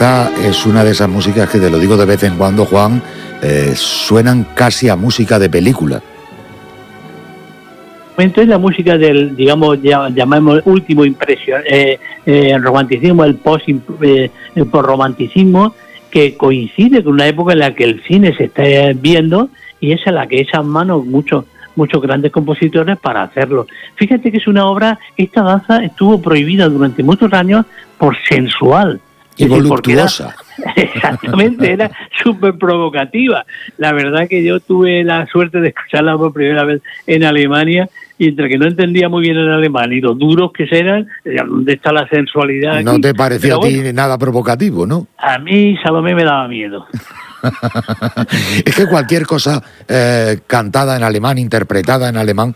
esta es una de esas músicas que, te lo digo de vez en cuando, Juan, suenan casi a música de película. Es la música del, digamos, llamamos último impresión, romanticismo, el postromanticismo, que coincide con una época en la que el cine se está viendo y es a la que echan mano muchos grandes compositores para hacerlo. Fíjate que es una obra, esta danza estuvo prohibida durante muchos años por sensual. Y voluptuosa. Exactamente, era súper provocativa. La verdad que yo tuve la suerte de escucharla por primera vez en Alemania, y entre que no entendía muy bien el alemán y los duros que eran, ¿dónde está la sensualidad aquí? No te pareció a ti nada provocativo, ¿no? A mí Salomé me daba miedo. Es que cualquier cosa cantada en alemán, interpretada en alemán,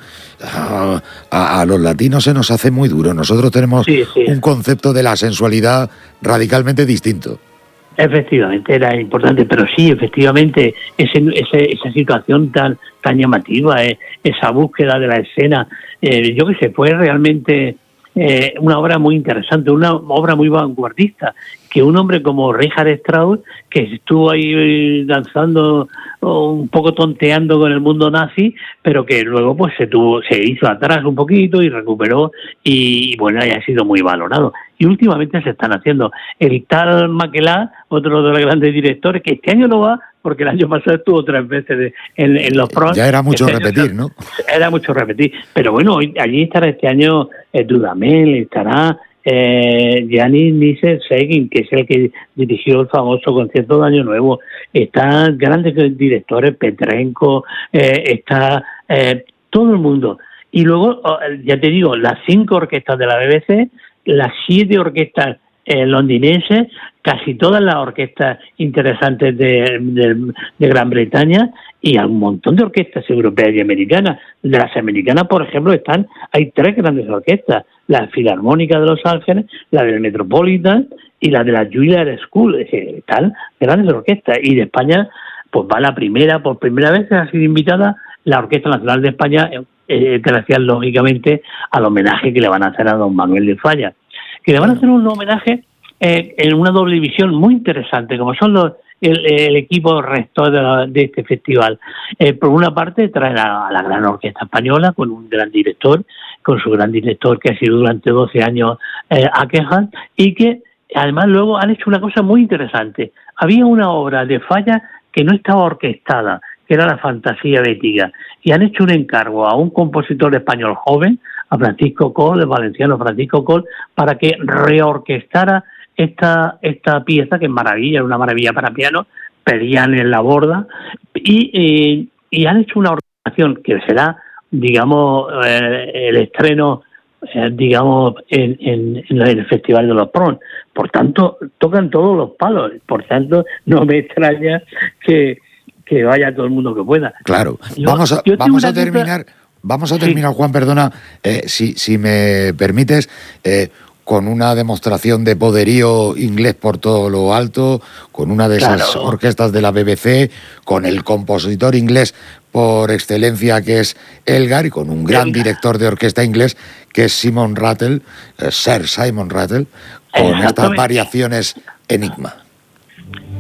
a los latinos se nos hace muy duro. Nosotros tenemos un concepto de la sensualidad radicalmente distinto. Efectivamente, era importante, pero sí, efectivamente, esa situación tan llamativa, esa búsqueda de la escena, yo que sé, fue realmente una obra muy interesante, una obra muy vanguardista, que un hombre como Richard Strauss, que estuvo ahí danzando, un poco tonteando con el mundo nazi, pero que luego pues se hizo atrás un poquito y recuperó, y bueno, ha sido muy valorado. Y últimamente se están haciendo. El tal Maquelá, otro de los grandes directores, que este año no va, porque el año pasado estuvo 3 veces en los pros. Ya era mucho repetir, ¿no? Era mucho repetir. Pero bueno, allí estará este año Dudamel, estará Giannis Nisser-Segin, que es el que dirigió el famoso concierto de Año Nuevo. Están grandes directores, Petrenko, está todo el mundo. Y luego, ya te digo, las 5 orquestas de la BBC, las 7 orquestas londinenses, casi todas las orquestas interesantes de Gran Bretaña, y un montón de orquestas europeas y americanas. De las americanas, por ejemplo, hay 3 grandes orquestas: la Filarmónica de Los Ángeles, la del Metropolitan y la de la Juilliard School. Están grandes orquestas. Y de España, pues va la primera, por primera vez ha sido invitada la Orquesta Nacional de España, gracias lógicamente al homenaje que le van a hacer a don Manuel de Falla, que le van a hacer un homenaje en una doble división muy interesante, como son el equipo rector de este festival. Por una parte, traen a la gran orquesta española con un gran director, con su gran director que ha sido durante 12 años Ackerhand, y que además luego han hecho una cosa muy interesante. Había una obra de Falla que no estaba orquestada, que era la Fantasía Bética, y han hecho un encargo a un compositor español joven, a Francisco Coll, el valenciano Francisco Coll, para que reorquestara esta pieza, que es maravilla, es una maravilla para piano, pedían en la borda, y han hecho una orquestación que será, digamos, el estreno, digamos, en el Festival de los Pros. Por tanto, tocan todos los palos, por tanto, no me extraña que vaya todo el mundo que pueda. Claro, vamos a terminar, Juan, perdona, si me permites, con una demostración de poderío inglés por todo lo alto, con una de esas orquestas de la BBC, con el compositor inglés por excelencia que es Elgar, y con un gran director de orquesta inglés que es Simon Rattle, Sir Simon Rattle, con estas variaciones Enigma.